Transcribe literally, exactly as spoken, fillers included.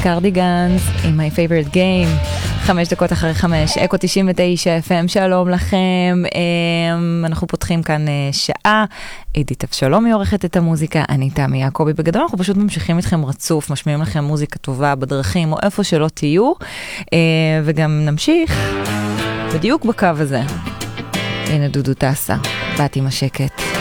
קרדיגנס עם My Favorite Game, חמש דקות אחרי חמש, אקו תשעים ותשע אף אם, שלום לכם, אנחנו פותחים כאן שעה, עידית אבשלום היא עורכת את המוזיקה, אני תמי יעקובי, בגדול אנחנו פשוט ממשיכים איתכם רצוף, משמיעים לכם מוזיקה טובה בדרכים או איפה שלא תהיו, וגם נמשיך בדיוק בקו הזה. הנה דודו טסה, בת עם השקט.